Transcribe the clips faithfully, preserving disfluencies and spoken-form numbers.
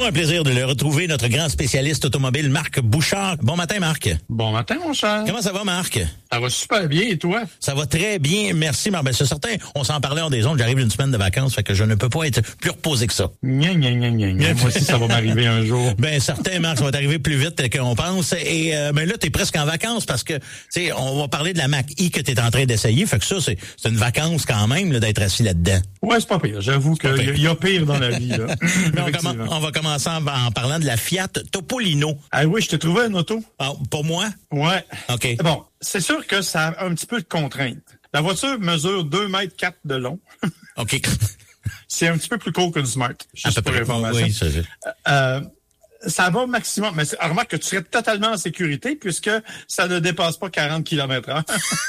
Toujours un plaisir de le retrouver, notre grand spécialiste automobile, Marc Bouchard. Bon matin, Marc. Bon matin, mon cher. Comment ça va, Marc? Ça va super bien, et toi? Ça va très bien, merci, Marc. Ben, c'est certain, on s'en parlait en des ondes, j'arrive d'une semaine de vacances, fait que je ne peux pas être plus reposé que ça. Gna, gna, gna, gna, gna. Moi aussi, ça va m'arriver un jour. Ben, certain, Marc, ça va t'arriver plus vite qu'on pense. Et euh, ben là, t'es presque en vacances parce que, tu sais, on va parler de la Mach-E que t'es en train d'essayer. Fait que ça, c'est, c'est une vacance quand même, là, d'être assis là-dedans. Ouais, c'est pas pire. J'avoue qu'il y, y a pire dans la vie, là. Mais on, commence, on va commencer en, en parlant de la Fiat Topolino. Ah oui, je t'ai trouvé un auto. Ah, pour moi? Ouais. OK. Bon, c'est sûr que ça a un petit peu de contrainte. La voiture mesure deux mètres quatre de long. OK. C'est un petit peu plus court qu'une Smart. Juste pour l'information. Oui, c'est euh, ça va au maximum. Mais remarque que tu serais totalement en sécurité puisque ça ne dépasse pas quarante kilomètres heure.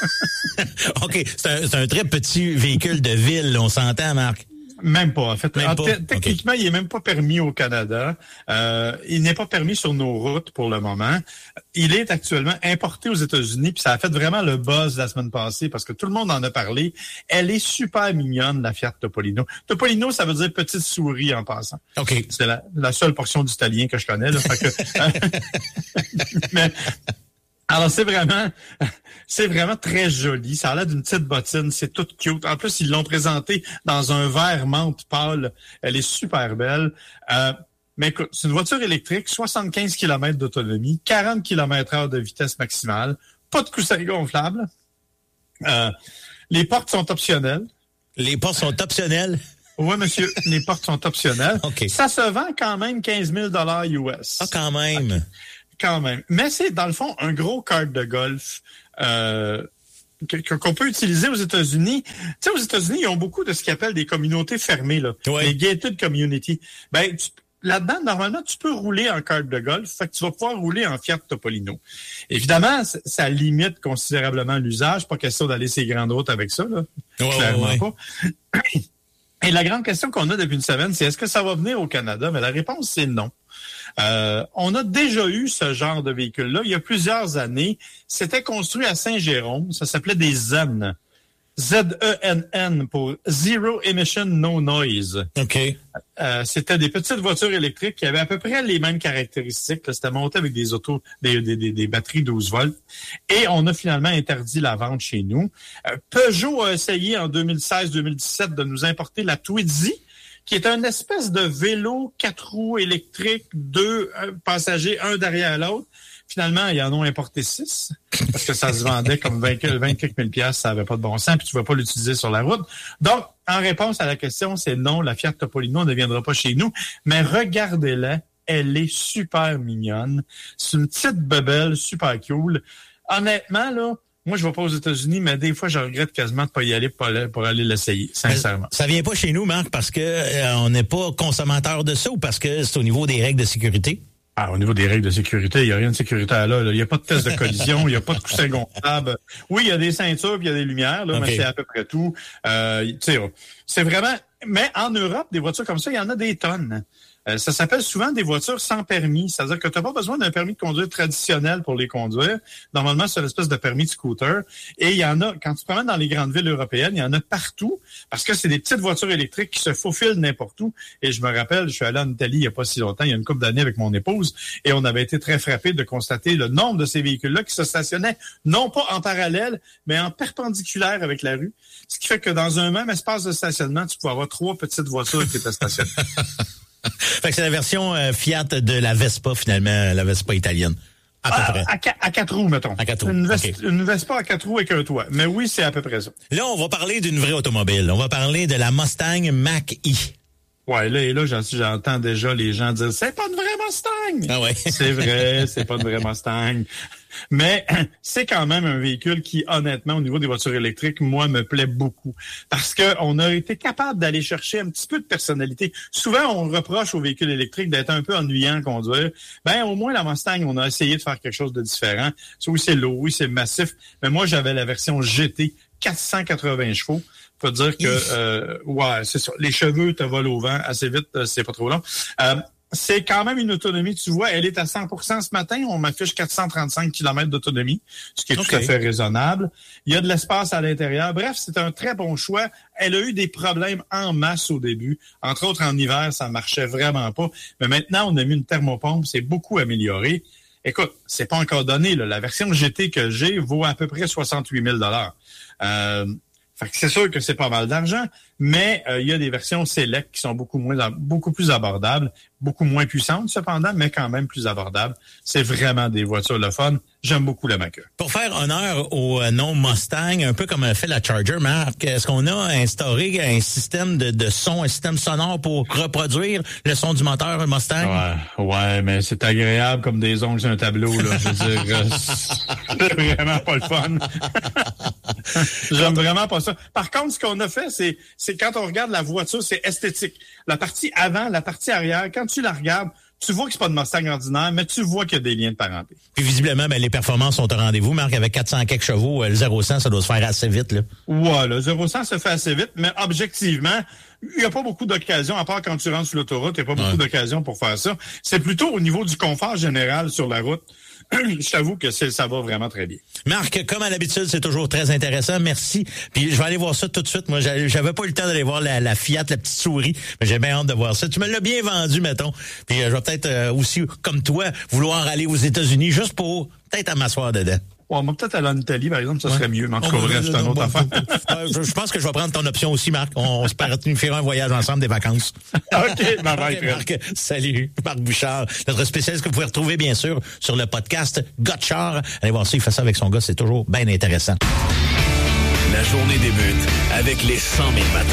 OK. C'est un, c'est un très petit véhicule de ville, on s'entend, Marc? Même pas, en fait. Même en pas? T- techniquement, okay. Il est même pas permis au Canada. Euh, il n'est pas permis sur nos routes pour le moment. Il est actuellement importé aux États-Unis, puis ça a fait vraiment le buzz la semaine passée parce que tout le monde en a parlé. Elle est super mignonne, la Fiat Topolino. Topolino, ça veut dire petite souris en passant. OK. C'est la, la seule portion d'italien que je connais, là. Fait que, mais, alors, c'est vraiment, c'est vraiment très joli. Ça a l'air d'une petite bottine. C'est tout cute. En plus, ils l'ont présenté dans un vert menthe pâle. Elle est super belle. Euh, mais écoute, c'est une voiture électrique, soixante-quinze kilomètres d'autonomie, quarante kilomètres heure de vitesse maximale, pas de coussin gonflable. Euh, les portes sont optionnelles. Les portes sont optionnelles? Oui, monsieur, les portes sont optionnelles. Okay. Ça se vend quand même quinze mille dollars U S. Ah, quand même. Okay. Quand même. Mais c'est, dans le fond, un gros kart de golf euh, qu'on peut utiliser aux États-Unis. Tu sais, aux États-Unis, ils ont beaucoup de ce qu'ils appellent des communautés fermées, là. Ouais. Les gated community. Ben, tu, là-dedans, normalement, tu peux rouler en kart de golf, fait que tu vas pouvoir rouler en Fiat Topolino. Évidemment, ça limite considérablement l'usage. Pas question d'aller sur les grandes routes avec ça, là. Ouais, Clairement ouais. pas. Et la grande question qu'on a depuis une semaine, c'est est-ce que ça va venir au Canada? Mais la réponse, c'est non. Euh, on a déjà eu ce genre de véhicule-là il y a plusieurs années. C'était construit à Saint-Jérôme. Ça s'appelait des Zen. Z E N N pour Zero Emission No Noise. OK. Euh, c'était des petites voitures électriques qui avaient à peu près les mêmes caractéristiques. Là, c'était monté avec des autos, des, des, des, des batteries douze volts. Et on a finalement interdit la vente chez nous. Euh, Peugeot a essayé en deux mille seize deux mille dix-sept de nous importer la Twizy, qui est une espèce de vélo quatre roues électriques, deux passagers, un derrière l'autre. Finalement, ils en ont importé six, parce que ça se vendait comme vingt, vingt-quatre mille piastres, ça n'avait pas de bon sens, puis tu ne vas pas l'utiliser sur la route. Donc, en réponse à la question, c'est non, la Fiat Topolino ne viendra pas chez nous, mais regardez-la, elle est super mignonne. C'est une petite bebelle, super cool. Honnêtement, là, moi, je ne vais pas aux États-Unis, mais des fois, je regrette quasiment de ne pas y aller pour aller, pour aller l'essayer, sincèrement. Ça vient pas chez nous, Marc, parce que euh, on n'est pas consommateur de ça ou parce que c'est au niveau des règles de sécurité? Ah, au niveau des règles de sécurité, il n'y a rien de sécuritaire là. Il n'y a pas de test de collision, il n'y a pas de coussin gonflable. Oui, il y a des ceintures puis il y a des lumières, là, okay. Mais c'est à peu près tout. Euh, tu sais, c'est vraiment... Mais en Europe, des voitures comme ça, il y en a des tonnes. Euh, ça s'appelle souvent des voitures sans permis. C'est-à-dire que tu n'as pas besoin d'un permis de conduire traditionnel pour les conduire. Normalement, c'est une espèce de permis de scooter. Et il y en a, quand tu te promènes dans les grandes villes européennes, il y en a partout parce que c'est des petites voitures électriques qui se faufilent n'importe où. Et je me rappelle, je suis allé en Italie il n'y a pas si longtemps, il y a une couple d'années avec mon épouse, et on avait été très frappés de constater le nombre de ces véhicules-là qui se stationnaient non pas en parallèle, mais en perpendiculaire avec la rue. Ce qui fait que dans un même espace de stationnement, tu peux avoir trois petites voitures qui étaient stationnées. Fait que c'est la version euh, Fiat de la Vespa, finalement, la Vespa italienne. À peu à, près. À, à quatre roues, mettons. À quatre roues. Une, Ves- okay. une Vespa à quatre roues avec un toit. Mais oui, c'est à peu près ça. Là, on va parler d'une vraie automobile. On va parler de la Mustang Mach-E. Ouais, là, et là, j'entends déjà les gens dire « C'est pas une vraie Mustang! » Ah ouais. C'est vrai, c'est pas une vraie Mustang. Mais c'est quand même un véhicule qui, honnêtement, au niveau des voitures électriques, moi, me plaît beaucoup. Parce que on a été capable d'aller chercher un petit peu de personnalité. Souvent, on reproche aux véhicules électriques d'être un peu ennuyant à conduire. Ben, au moins, la Mustang, on a essayé de faire quelque chose de différent. Oui, c'est lourd, oui, c'est massif. Mais moi, j'avais la version G T, quatre cent quatre-vingts chevaux. Faut dire que, euh, ouais, c'est ça. Les cheveux te volent au vent assez vite, c'est pas trop long. Euh, c'est quand même une autonomie. Tu vois, elle est à cent pour cent ce matin. On m'affiche quatre cent trente-cinq kilomètres d'autonomie, ce qui est okay. tout à fait raisonnable. Il y a de l'espace à l'intérieur. Bref, c'est un très bon choix. Elle a eu des problèmes en masse au début. Entre autres, en hiver, ça marchait vraiment pas. Mais maintenant, on a mis une thermopompe. C'est beaucoup amélioré. Écoute, c'est pas encore donné, là. La version G T que j'ai vaut à peu près soixante-huit mille dollars. Euh, fait que c'est sûr que c'est pas mal d'argent, mais euh, il y a des versions Select qui sont beaucoup moins, beaucoup plus abordables, beaucoup moins puissantes cependant, mais quand même plus abordables. C'est vraiment des voitures le fun. J'aime beaucoup la Mach-E. Pour faire honneur au nom Mustang, un peu comme a fait la Charger, Marc, est-ce qu'on a instauré un système de, de son, un système sonore pour reproduire le son du moteur Mustang? Ouais, ouais, mais c'est agréable comme des ongles sur un tableau, là. Je veux dire, euh, c'est vraiment pas le fun. J'aime vraiment pas ça. Par contre, ce qu'on a fait, c'est, c'est quand on regarde la voiture, c'est esthétique. La partie avant, la partie arrière, quand tu la regardes, tu vois que c'est pas de Mustang ordinaire, mais tu vois qu'il y a des liens de parenté. Puis visiblement, ben, les performances sont au rendez-vous. Marc, avec quatre cents quelques chevaux, le zéro à cent, ça doit se faire assez vite, là. Ouais, le zéro à cent se fait assez vite, mais objectivement, il n'y a pas beaucoup d'occasions, à part quand tu rentres sur l'autoroute, il n'y a pas ouais. beaucoup d'occasions pour faire ça. C'est plutôt au niveau du confort général sur la route. Je t'avoue que c'est, ça va vraiment très bien. Marc, comme à l'habitude, c'est toujours très intéressant. Merci. Puis je vais aller voir ça tout de suite. Moi, j'avais pas eu le temps d'aller voir la, la Fiat, la petite souris, mais j'ai bien hâte de voir ça. Tu me l'as bien vendu, mettons. Puis euh, je vais peut-être euh, aussi, comme toi, vouloir aller aux États-Unis juste pour peut-être à m'asseoir dedans. Ouais, moi, peut-être aller en Italie, par exemple, ça ouais. serait mieux. Mais en tout cas, bref, c'est une autre affaire. je, je pense que je vais prendre ton option aussi, Marc. On, on se planifie un voyage ensemble, des vacances. OK, bye bye. Okay, Marc, salut. Marc Bouchard, notre spécialiste que vous pouvez retrouver, bien sûr, sur le podcast Gotchard. Allez voir ça, il fait ça avec son gars, c'est toujours bien intéressant. La journée débute avec les cent mille matins.